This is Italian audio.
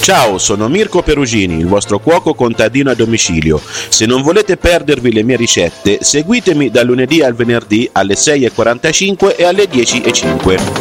Ciao, sono Mirko Perugini, il vostro cuoco contadino a domicilio. Se non volete perdervi le mie ricette, seguitemi dal lunedì al venerdì alle 6:45 e alle 10:05.